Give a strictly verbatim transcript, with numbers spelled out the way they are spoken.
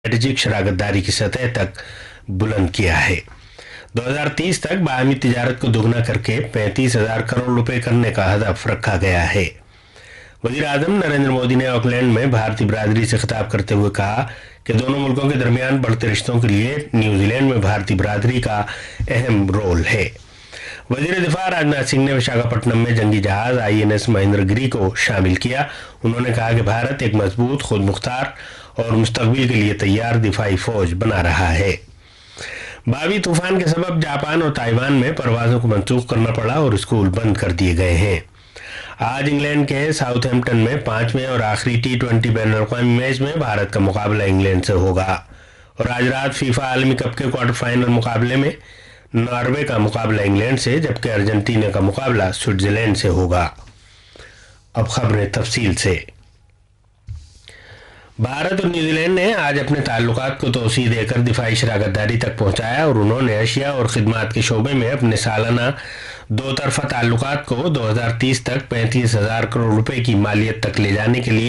Strategic शराकतदारी की सतह तक बुलंद किया है। दो हज़ार तीस तक बाहमी तिजारत को दोगुना करके पैंतीस हजार करोड़ रुपए करने का हदफ रखा गया है। वजीर आजम नरेंद्र मोदी ने ऑकलैंड में भारतीय बिरादरी से खिताब करते हुए कहा कि दोनों मुल्कों के दरमियान बढ़ते रिश्तों के लिए न्यूजीलैंड में भारतीय बिरादरी का अहम रोल है। वजीर दिफा राजनाथ सिंह ने विशाखापट्टनम में जंगी जहाज आई एन एस महेंद्रगिरी को शामिल किया। उन्होंने कहा कि भारत एक मजबूत, खुद मुख्तार और मुस्तकबिल के लिए तैयार दिफाई फौज बना रहा है। बावी तूफान के सबब जापान और ताइवान में परवाजों को मंसूख करना पड़ा और स्कूल बंद कर दिए गए हैं। आज इंग्लैंड के साउथहैम्पटन में पांचवें और आखिरी टी ट्वेंटी बैन अवी मैच में भारत का मुकाबला इंग्लैंड से होगा और आज रात फीफा आलमी कप के क्वार्टर फाइनल मुकाबले में नॉर्वे का मुकाबला इंग्लैंड से, जबकि अर्जेंटीना का मुकाबला स्विट्जरलैंड से होगा। अब खबरें तफसील से। भारत और न्यूजीलैंड ने आज अपने ताल्लुकात को तोसी देकर दिफाई शराकतदारी तक पहुंचाया और उन्होंने अशिया और खिदमात के शोबे में अपने सालाना दो तरफा ताल्लुकात को दो हज़ार तीस तक पैंतीस हजार करोड़ रुपए की मालियत तक ले जाने के लिए